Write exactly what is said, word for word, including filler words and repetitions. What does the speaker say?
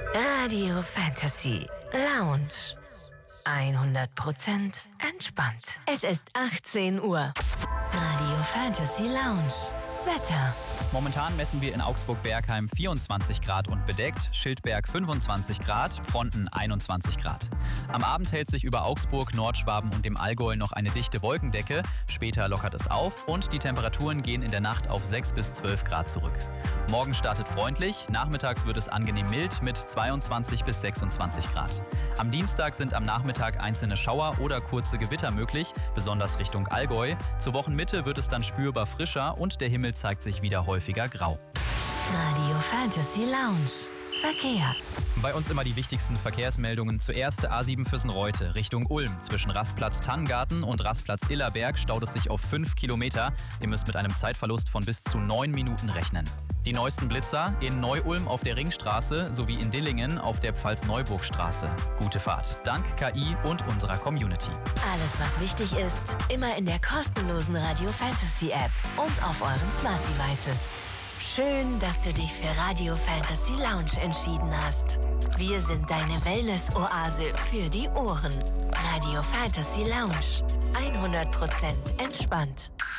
Radio Fantasy Lounge. hundert Prozent entspannt. Es ist achtzehn Uhr. Radio Fantasy Lounge. Wetter. Momentan messen wir in Augsburg-Bergheim vierundzwanzig Grad und bedeckt, Schildberg fünfundzwanzig Grad, Fronten einundzwanzig Grad. Am Abend hält sich über Augsburg, Nordschwaben und dem Allgäu noch eine dichte Wolkendecke. Später lockert es auf und die Temperaturen gehen in der Nacht auf sechs bis zwölf Grad zurück. Morgen startet freundlich, nachmittags wird es angenehm mild mit zweiundzwanzig bis sechsundzwanzig Grad. Am Dienstag sind am Nachmittag einzelne Schauer oder kurze Gewitter möglich, besonders Richtung Allgäu. Zur Wochenmitte wird es dann spürbar frischer und der Himmel zeigt sich wieder häufiger grau. Radio Fantasy Lounge. Verkehr. Bei uns immer die wichtigsten Verkehrsmeldungen. Zuerst A sieben Füssen-Reute Richtung Ulm. Zwischen Rastplatz Tannengarten und Rastplatz Illerberg staut es sich auf fünf Kilometer. Ihr müsst mit einem Zeitverlust von bis zu neun Minuten rechnen. Die neuesten Blitzer in Neu-Ulm auf der Ringstraße sowie in Dillingen auf der Pfalz-Neuburg-Straße. Gute Fahrt. Dank K I und unserer Community. Alles, was wichtig ist, immer in der kostenlosen Radio Fantasy App und auf euren Smart Devices. Schön, dass du dich für Radio Fantasy Lounge entschieden hast. Wir sind deine Wellness-Oase für die Ohren. Radio Fantasy Lounge. hundert Prozent entspannt.